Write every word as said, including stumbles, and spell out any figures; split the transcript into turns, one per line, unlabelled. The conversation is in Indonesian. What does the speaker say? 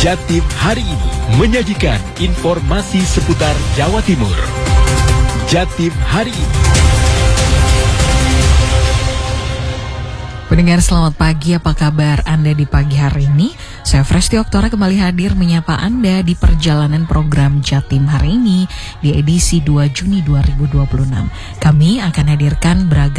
Jatim hari ini menyajikan informasi seputar Jawa Timur. Jatim hari ini.
Pendengar selamat pagi, apa kabar Anda di pagi hari ini? Saya Fresti Oktora kembali hadir menyapa Anda di perjalanan program Jatim hari ini di edisi dua Juni dua ribu dua puluh enam. Kami akan hadirkan beragam